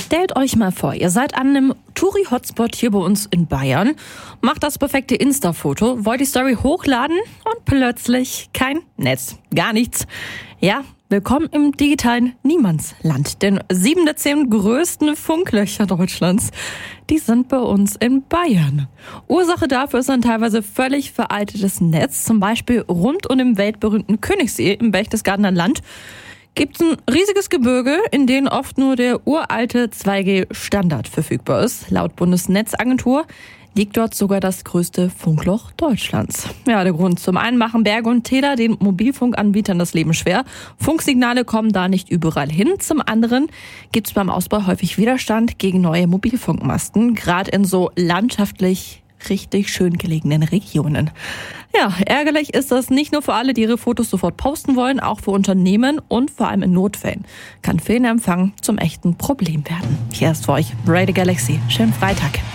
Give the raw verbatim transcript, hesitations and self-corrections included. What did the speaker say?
Stellt euch mal vor, ihr seid an einem Touri-Hotspot hier bei uns in Bayern, macht das perfekte Insta-Foto, wollt die Story hochladen und plötzlich kein Netz, gar nichts. Ja, willkommen im digitalen Niemandsland, denn sieben der zehn größten Funklöcher Deutschlands, die sind bei uns in Bayern. Ursache dafür ist ein teilweise völlig veraltetes Netz, zum Beispiel rund um den weltberühmten Königssee im Berchtesgadener Land. Gibt es ein riesiges Gebirge, in dem oft nur der uralte zwei G Standard verfügbar ist. Laut Bundesnetzagentur liegt dort sogar das größte Funkloch Deutschlands. Ja, der Grund: Zum einen machen Berge und Täler den Mobilfunkanbietern das Leben schwer. Funksignale kommen da nicht überall hin. Zum anderen gibt es beim Ausbau häufig Widerstand gegen neue Mobilfunkmasten, gerade in so landschaftlich richtig schön gelegenen Regionen. Ja, ärgerlich ist das nicht nur für alle, die ihre Fotos sofort posten wollen, auch für Unternehmen und vor allem in Notfällen kann fehlender Empfang zum echten Problem werden. Hier ist für euch Radio Galaxy. Schönen Freitag.